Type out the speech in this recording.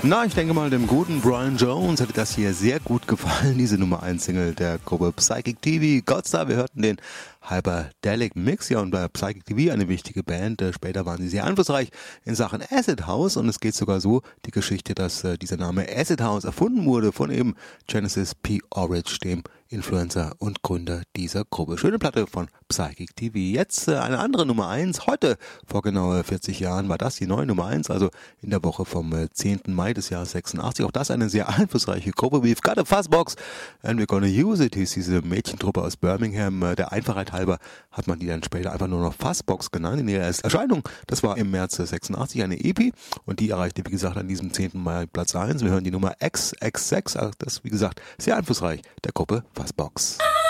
Na, ich denke mal, dem guten Brian Jones hätte das hier sehr gut gefallen, diese Nummer 1 Single der Gruppe Psychic TV. Godstar, wir hörten den Hyperdelic Mix, ja, und bei Psychic TV eine wichtige Band. Später waren sie sehr einflussreich in Sachen Acid House, und es geht sogar so, die Geschichte, dass dieser Name Acid House erfunden wurde von eben Genesis P. Orridge, dem Influencer und Gründer dieser Gruppe. Schöne Platte von Psychic TV. Jetzt eine andere Nummer 1. Heute, vor genau 40 Jahren, war das die neue Nummer 1, also in der Woche vom 10. Mai des Jahres 86. Auch das eine sehr einflussreiche Gruppe. We've got a Fuzzbox and we're gonna use it, hieß diese Mädchentruppe aus Birmingham. Der Einfachheit halber hat man die dann später einfach nur noch Fuzzbox genannt. In ihrer ersten Erscheinung, das war im März 86, eine EP, und die erreichte, wie gesagt, an diesem 10. Mai Platz 1. Wir hören die Nummer XXX, das, wie gesagt, sehr einflussreich, der Gruppe Fuzzbox.